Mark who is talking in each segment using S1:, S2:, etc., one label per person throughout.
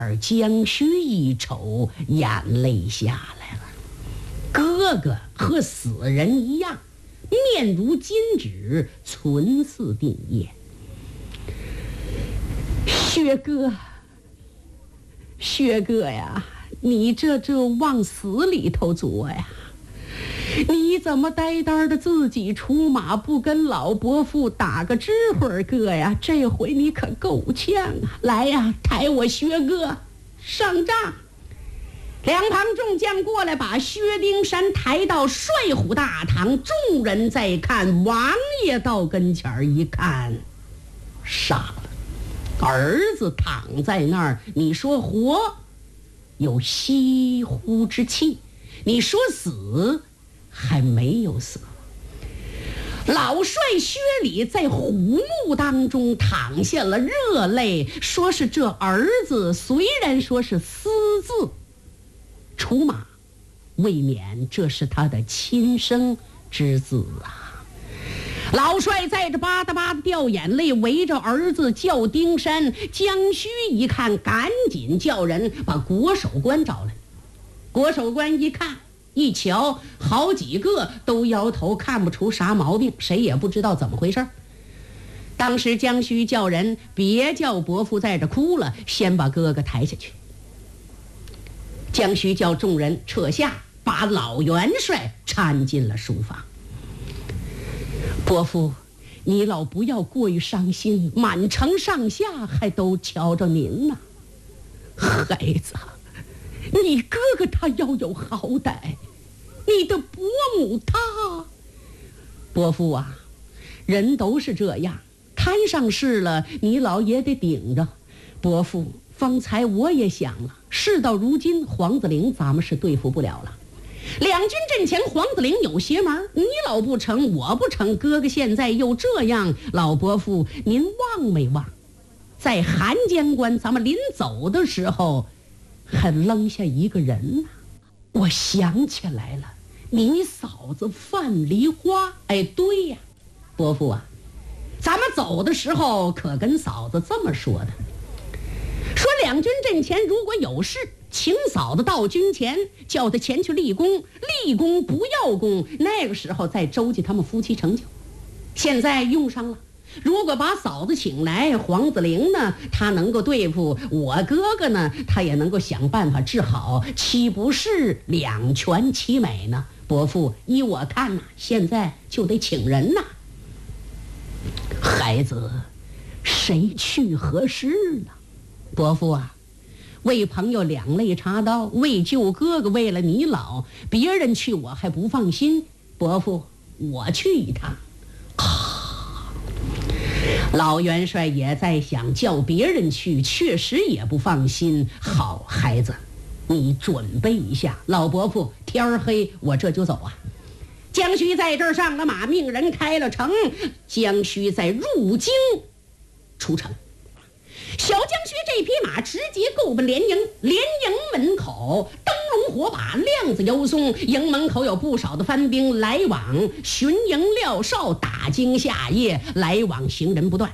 S1: 而江须一瞅，眼泪下来了。哥哥和死人一样，面如金纸，唇似定液。薛哥呀，你这往死里头作呀！你怎么呆呆的自己出马，不跟老伯父打个知会哥呀？这回你可够呛啊！来呀，抬我薛哥上帐。两旁众将过来，把薛丁山抬到帅虎大堂。众人再看，王爷到跟前一看，傻了。儿子躺在那儿，你说活有西乎之气，你说死还没有死。老帅薛礼在虎目当中淌下了热泪，说是这儿子虽然说是私自出马，未免这是他的亲生之子啊。老帅在这吧嗒吧嗒掉眼泪，围着儿子叫丁山。江须一看，赶紧叫人把国守官找来。国守官一看一瞧，好几个都摇头，看不出啥毛病，谁也不知道怎么回事。当时江须叫人别叫伯父在这哭了，先把哥哥抬下去。江须叫众人撤下，把老元帅搀进了书房。伯父，你老不要过于伤心，满城上下还都瞧着您呢。孩子，你哥哥他要有好歹，你的伯母她……伯父啊，人都是这样，摊上事了，你老也得顶着。伯父，方才我也想了，事到如今，黄子陵咱们是对付不了了。两军阵前，黄子陵有邪门，你老不成，我不成，哥哥现在又这样，老伯父您忘没忘，在寒江关咱们临走的时候还扔下一个人呢？我想起来了，你嫂子范梨花。哎，对呀，伯父啊，咱们走的时候可跟嫂子这么说的，说两军阵前如果有事，请嫂子到军前，叫他前去立功，立功不要功，那个时候再周济他们夫妻成就。现在用上了，如果把嫂子请来，黄子陵呢，他能够对付我哥哥呢，他也能够想办法治好，岂不是两全其美呢？伯父，依我看呐，现在就得请人呐。孩子，谁去合适呢？伯父啊，为朋友两肋插刀，为救哥哥，为了你老，别人去我还不放心。伯父，我去一趟。老元帅也在想，叫别人去确实也不放心。好孩子，你准备一下，老伯父天黑我这就走啊。江须在这儿上了马，命人开了城。江须在入京出城，小江须这匹马直接够奔连营，连营门口灯笼火把，亮子游松，营门口有不少的番兵来往巡营廖哨，打惊夏夜，来往行人不断。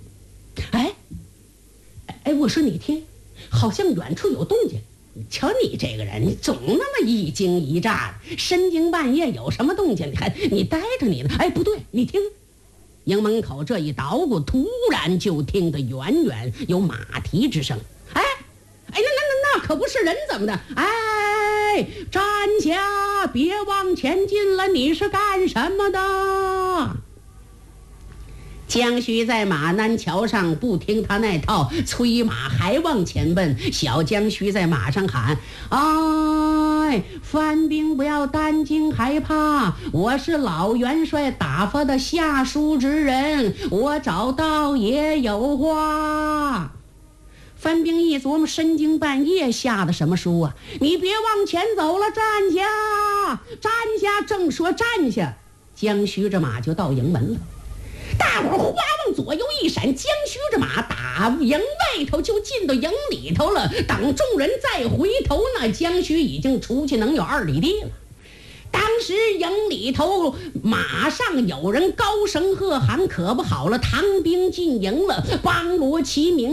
S1: 哎，我说你听，好像远处有动静。瞧你这个人，你总那么一惊一乍的，深更半夜有什么动静你呆着你呢？哎，不对，你听，营门口这一捣鼓，突然就听得远远有马蹄之声。那可不是人，怎么的？哎，站下，别往前进了，你是干什么的？江须在马南桥上不听他那套，催马还往前奔。小江须在马上喊：哎，番兵不要担惊害怕，我是老元帅打发的下书之人，我找到也有话。番兵一琢磨，深更半夜下的什么书啊？你别往前走了，站下，站下！正说站下，江须这马就到营门了。大伙儿花往左右一闪，江须这马打营外头就进到营里头了。等众人再回头呢，江须已经出去能有2里地了。当时营里头马上有人高声喝喊，可不好了，唐兵进营了，梆锣齐鸣，4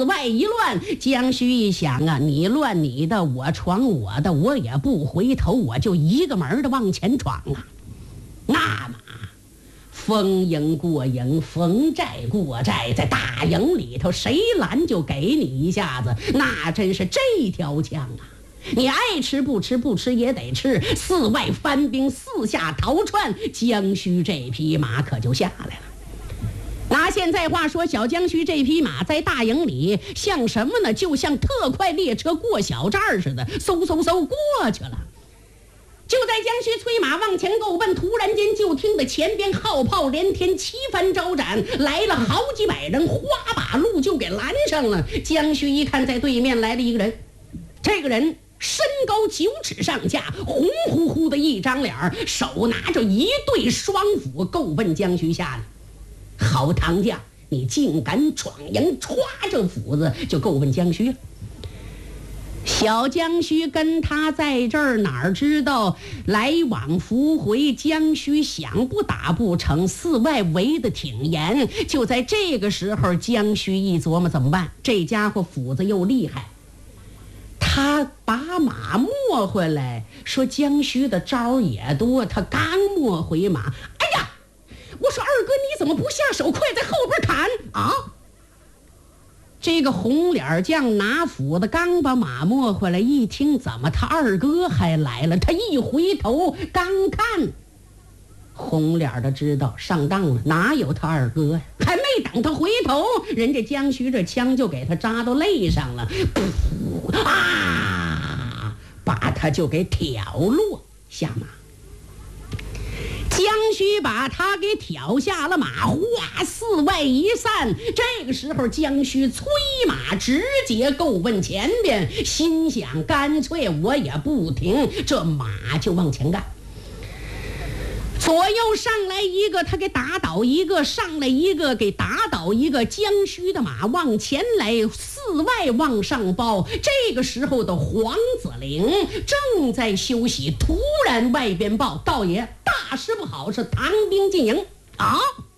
S1: 四外一乱。江须一想啊，你乱你的，我闯我的，我也不回头，我就一个门的往前闯啊。那么逢迎过迎，逢寨过寨，在大营里头谁拦就给你一下子，那真是这条枪啊，你爱吃不吃，不吃也得吃。四外翻兵，四下逃窜，江须这匹马可就下来了。拿现在话说，小江须这匹马在大营里像什么呢？就像特快列车过小寨似的，嗖嗖嗖过去了。就在江须催马往前够奔，突然间就听得前边号炮连天，旗帆招展，来了好几百人，花把路就给拦上了。江须一看，在对面来了一个人，这个人身高9尺上下，红乎乎的一张脸，手拿着一对双斧，够奔江须下来。好唐将，你竟敢闯营，歘着斧子就够奔江须了。小江须跟他在这儿，哪知道来往伏回，江须想不打不成，四外围得挺严。就在这个时候，江须一琢磨怎么办，这家伙斧子又厉害，他把马摸回来，说江须的招也多，他刚摸回马，哎呀，我说二哥你怎么不下手，快在后边砍啊！这个红脸将拿斧子刚把马摸回来，一听怎么他二哥还来了，他一回头刚看，红脸的知道上当了，哪有他二哥呀？还没等他回头，人家江须这枪就给他扎到肋上了，噗啊，把他就给挑落下马。江须把他给挑下了马，哗，四外一散。这个时候江须催马直接够奔前边，心想干脆我也不停，这马就往前干。左右上来一个，他给打倒一个，上来一个给打倒一个，江须的马往前来，四外往上包。这个时候的黄子陵正在休息，突然外边报，道爷大事不好，是唐兵进营啊！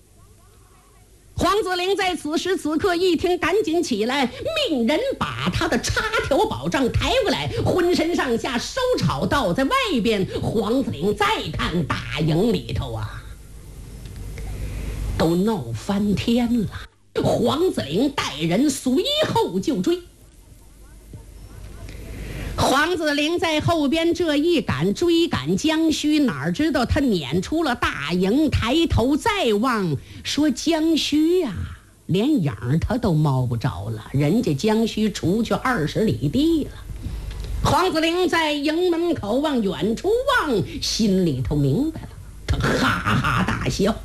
S1: 黄子陵在此时此刻一听，赶紧起来，命人把他的插条宝杖抬过来，浑身上下收草倒在外边。黄子陵再看大营里头啊，都闹翻天了。黄子陵带人随后就追。黄子陵在后边这一赶，追赶江须，哪知道他撵出了大营，抬头再望，说江须呀，连影他都摸不着了，人家江须出去20里地了。黄子陵在营门口往远处望，心里头明白了，他哈哈大笑。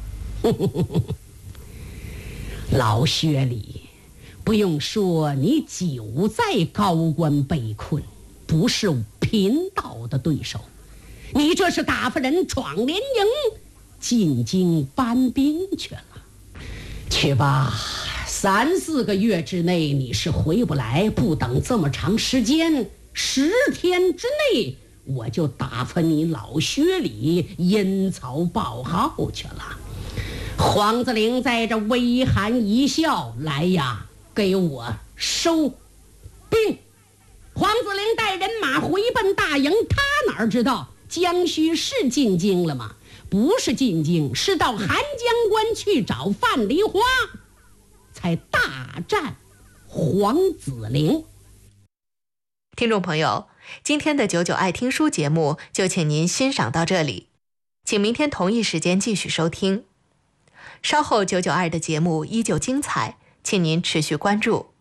S1: 老薛礼，不用说，你久在高关被困，不是贫道的对手，你这是打发人闯连营，进京搬兵去了。去吧，3、4个月之内你是回不来，不等这么长时间，10天之内我就打发你老薛礼阴曹报号去了。黄子陵在这微寒一笑，来呀，给我收兵。黄子陵带人马回奔大营，他哪知道江须是进京了吗？不是进京，是到寒江关去找范梨花，才大战黄子陵。
S2: 听众朋友，今天的99爱听书节目就请您欣赏到这里，请明天同一时间继续收听。稍后99爱的节目依旧精彩，请您持续关注。